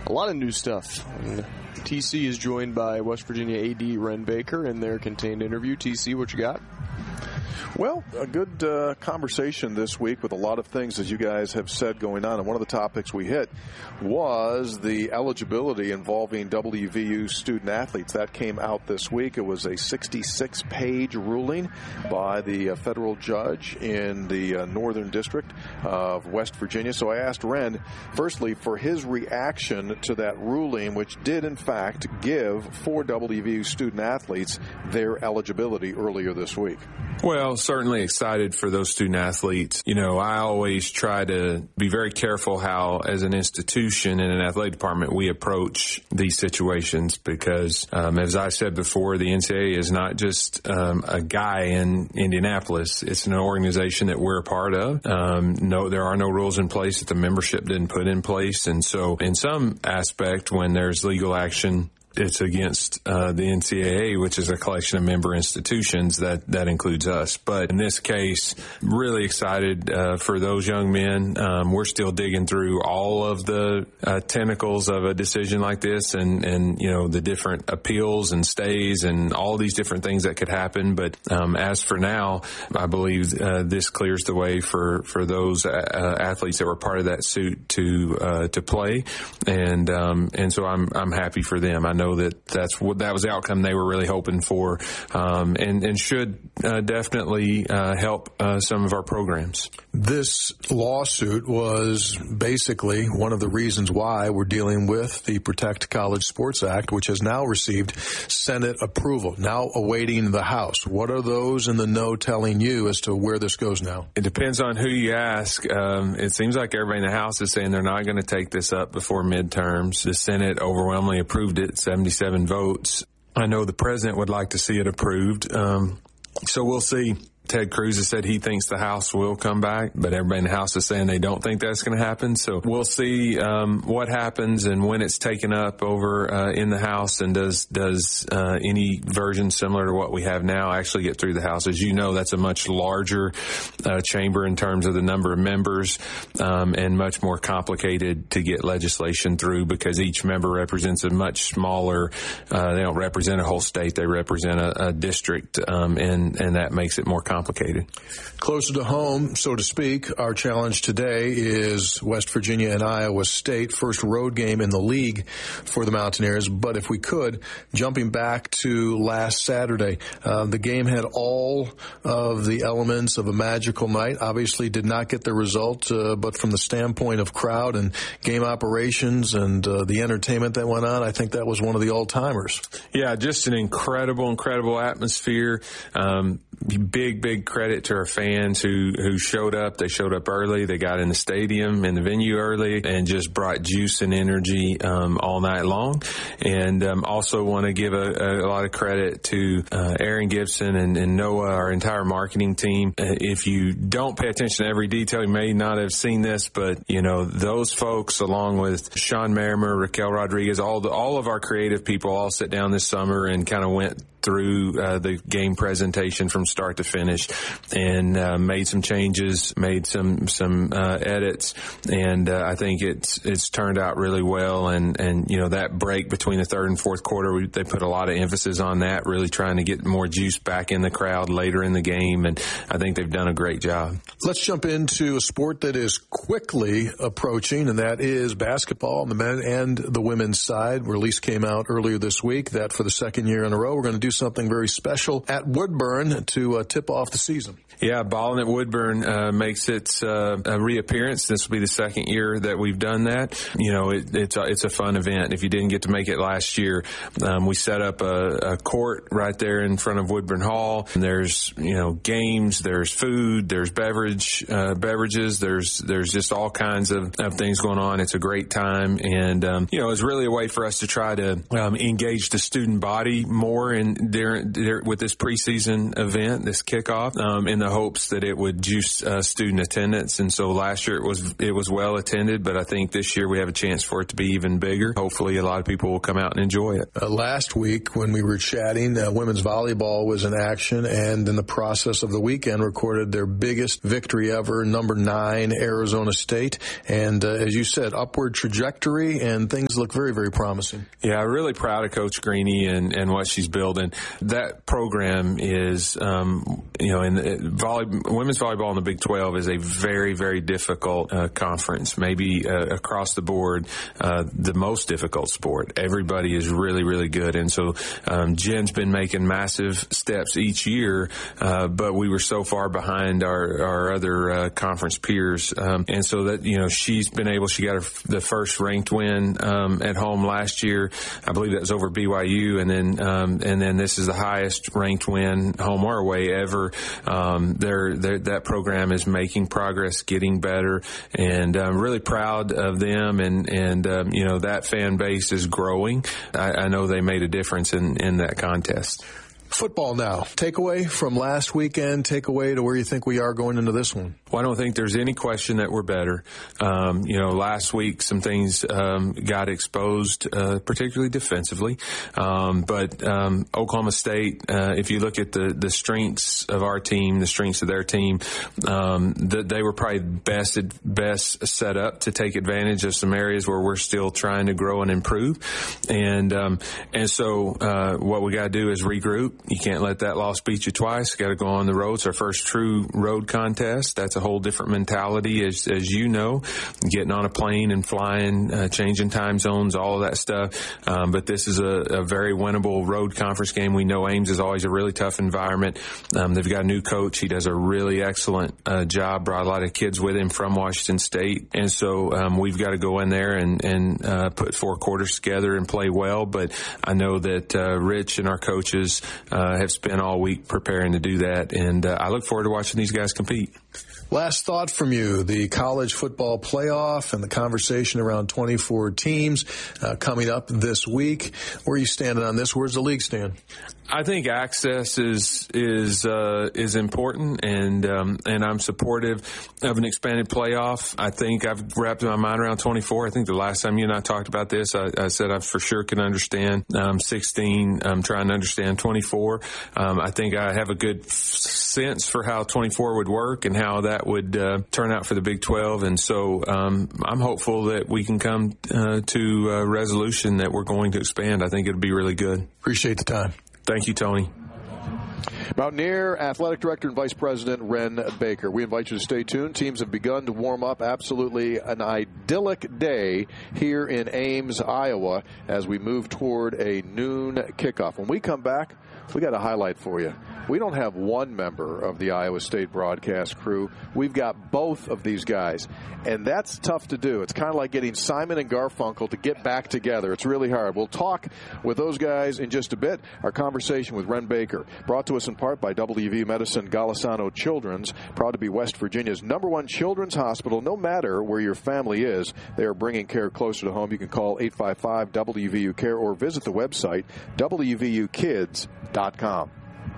a lot of new stuff. And TC is joined by West Virginia AD Wren Baker in their contained interview. TC, what you got? Well, a good conversation this week with a lot of things, as you guys have said, going on. And one of the topics we hit was the eligibility involving WVU student athletes. That came out this week. It was a 66-page ruling by the federal judge in the Northern District of West Virginia. So I asked Wren, firstly, for his reaction to that ruling, which did, in fact, give 4 WVU student athletes their eligibility earlier this week. Well, certainly excited for those student athletes. You know, I always try to be very careful how, as an institution in an athletic department, we approach these situations because, as I said before, the NCAA is not just a guy in Indianapolis. It's an organization that we're a part of. No, there are no rules in place that the membership didn't put in place. And so in some aspect, when there's legal action, it's against the NCAA, which is a collection of member institutions that includes us. But in this case, really excited for those young men. We're still digging through all of the tentacles of a decision like this and you know, the different appeals and stays and all these different things that could happen. But as for now, I believe this clears the way for those athletes that were part of that suit to play. And so I'm happy for them. I know that was the outcome they were really hoping for, and should definitely help some of our programs. This lawsuit was basically one of the reasons why we're dealing with the Protect College Sports Act, which has now received Senate approval, now awaiting the House. What are those in the know telling you as to where this goes now? It depends on who you ask. It seems like everybody in the House is saying they're not going to take this up before midterms. The Senate overwhelmingly approved it, 77 votes. I know the president would like to see it approved. So we'll see. Ted Cruz has said he thinks the House will come back, but everybody in the House is saying they don't think that's going to happen. So we'll see what happens and when it's taken up over in the House, and does any version similar to what we have now actually get through the House. As you know, that's a much larger chamber in terms of the number of members, and much more complicated to get legislation through because each member represents a much smaller, they don't represent a whole state, they represent a district, and that makes it more complicated. Closer to home, so to speak, our challenge today is West Virginia and Iowa State, first road game in the league for the Mountaineers. But if we could, jumping back to last Saturday, the game had all of the elements of a magical night. Obviously did not get the result, but from the standpoint of crowd and game operations and the entertainment that went on, I think that was one of the all-timers. Yeah, just an incredible atmosphere. Big credit to our fans who showed up. They showed up early. They got in the stadium, in the venue early, and just brought juice and energy all night long. And also want to give a lot of credit to Aaron Gibson and Noah, our entire marketing team. If you don't pay attention to every detail, you may not have seen this, but you know those folks, along with Sean Marimer, Raquel Rodriguez, all of our creative people, all sit down this summer and kind of went through the game presentation from start to finish, and made some changes, made some edits, and I think it's turned out really well. And you know that break between the third and fourth quarter, they put a lot of emphasis on that, really trying to get more juice back in the crowd later in the game, and I think they've done a great job. Let's jump into a sport that is quickly approaching, and that is basketball on the men and the women's side. Release came out earlier this week that for the second year in a row, we're going to do something very special at Woodburn to tip off the season. Yeah, Ballin' at Woodburn makes its reappearance. This will be the second year that we've done that. You know, it's a fun event. If you didn't get to make it last year, we set up a court right there in front of Woodburn Hall. And there's games, there's food, there's beverages, there's just all kinds of things going on. It's a great time, and it's really a way for us to try to engage the student body more with this preseason event, this kickoff. kickoff in the hopes that it would juice student attendance. And so last year it was well attended, but I think this year we have a chance for it to be even bigger. Hopefully a lot of people will come out and enjoy it. Last week when we were chatting, women's volleyball was in action, and in the process of the weekend recorded their biggest victory ever, number 9, Arizona State. And as you said, upward trajectory, and things look very, very promising. Yeah, really proud of Coach Greeny and what she's building. That program is, in women's volleyball in the Big 12 is a very, very difficult conference, maybe across the board the most difficult sport. Everybody is really, really good. And so Jen's been making massive steps each year, but we were so far behind our other conference peers. And so that, she's been able, she got the first ranked win at home last year. I believe that was over BYU. And then this is the highest ranked win, home or away, ever. That program is making progress, getting better, and I'm really proud of them. And that fan base is growing. I know they made a difference in that contest. Football now. Takeaway from last weekend, takeaway to where you think we are going into this one. Well, I don't think there's any question that we're better. Last week some things got exposed, particularly defensively. But Oklahoma State, if you look at the strengths of our team, the strengths of their team, they were probably best set up to take advantage of some areas where we're still trying to grow and improve. And so what we got to do is regroup. You can't let that loss beat you twice. Got to go on the road. It's our first true road contest. That's a whole different mentality, as you know, getting on a plane and flying, changing time zones, all of that stuff. But this is a very winnable road conference game. We know Ames is always a really tough environment. They've got a new coach. He does a really excellent job. Brought a lot of kids with him from Washington State. And so we've got to go in there and put 4 quarters together and play well. But I know that Rich and our coaches have spent all week preparing to do that, and I look forward to watching these guys compete. Last thought from you, the college football playoff and the conversation around 24 teams coming up this week. Where are you standing on this? Where's the league stand? I think access is important, and I'm supportive of an expanded playoff. I think I've wrapped my mind around 24. I think the last time you and I talked about this, I said I for sure can understand 16. I'm trying to understand 24. I think I have a good sense for how 24 would work and how that would turn out for the Big 12. And so I'm hopeful that we can come to a resolution that we're going to expand. I think it'll be really good. Appreciate the time. Thank you, Tony. Mountaineer Athletic Director and Vice President Wren Baker. We invite you to stay tuned. Teams have begun to warm up. Absolutely an idyllic day here in Ames, Iowa, as we move toward a noon kickoff. When we come back, we got a highlight for you. We don't have one member of the Iowa State broadcast crew. We've got both of these guys, and that's tough to do. It's kind of like getting Simon and Garfunkel to get back together. It's really hard. We'll talk with those guys in just a bit. Our conversation with Wren Baker, brought to us in part by WVU Medicine Golisano Children's, proud to be West Virginia's #1 children's hospital. No matter where your family is, they are bringing care closer to home. You can call 855-WVU-CARE or visit the website, WVUkids.com.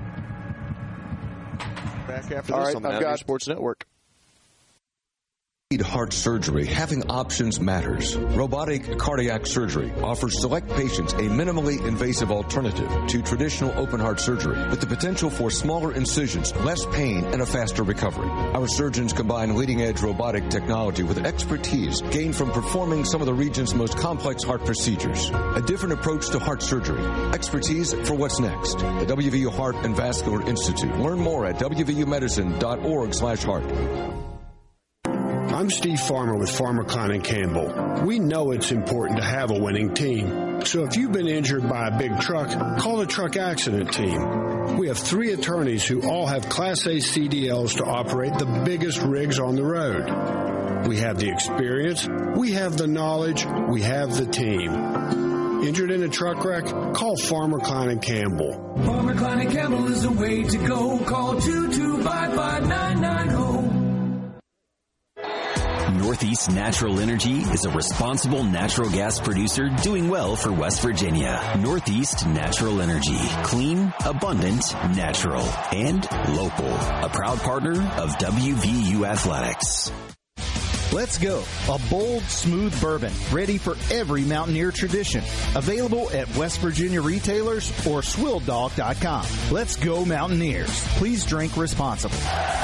Back after this on the Mountaineer Sports Network. Need heart surgery, having options matters. Robotic cardiac surgery offers select patients a minimally invasive alternative to traditional open heart surgery with the potential for smaller incisions, less pain, and a faster recovery. Our surgeons combine leading-edge robotic technology with expertise gained from performing some of the region's most complex heart procedures. A different approach to heart surgery. Expertise for what's next. The WVU Heart and Vascular Institute. Learn more at wvumedicine.org/heart. I'm Steve Farmer with Farmer Klein & Campbell. We know it's important to have a winning team. So if you've been injured by a big truck, call the truck accident team. We have 3 attorneys who all have Class A CDLs to operate the biggest rigs on the road. We have the experience, we have the knowledge, we have the team. Injured in a truck wreck? Call Farmer Klein & Campbell. Farmer Klein & Campbell is the way to go. Call 225-5990. North Northeast Natural Energy is a responsible natural gas producer doing well for West Virginia. Northeast Natural Energy. Clean, abundant, natural, and local. A proud partner of WVU Athletics. Let's go. A bold, smooth bourbon ready for every Mountaineer tradition. Available at West Virginia retailers or SwillDog.com. Let's go Mountaineers. Please drink responsibly.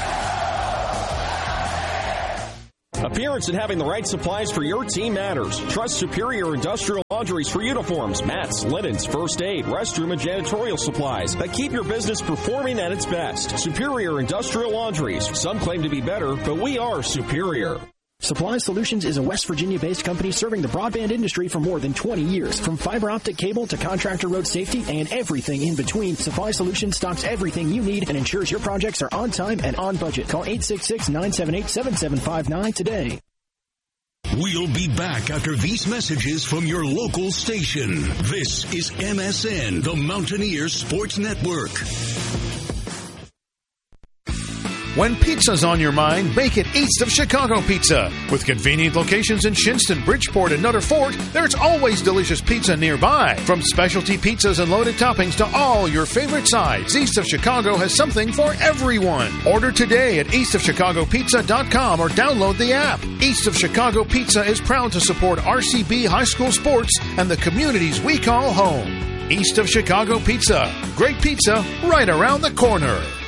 Appearance and having the right supplies for your team matters. Trust Superior Industrial Laundries for uniforms, mats, linens, first aid, restroom, and janitorial supplies that keep your business performing at its best. Superior Industrial Laundries. Some claim to be better, but we are superior. Supply Solutions is a West Virginia-based company serving the broadband industry for more than 20 years. From fiber optic cable to contractor road safety and everything in between, Supply Solutions stocks everything you need and ensures your projects are on time and on budget. Call 866-978-7759 today. We'll be back after these messages from your local station. This is MSN, the Mountaineer Sports Network. When pizza's on your mind, make it East of Chicago Pizza. With convenient locations in Shinston, Bridgeport, and Nutter Fort, there's always delicious pizza nearby. From specialty pizzas and loaded toppings to all your favorite sides, East of Chicago has something for everyone. Order today at eastofchicagopizza.com or download the app. East of Chicago Pizza is proud to support RCB high school sports and the communities we call home. East of Chicago Pizza. Great pizza right around the corner.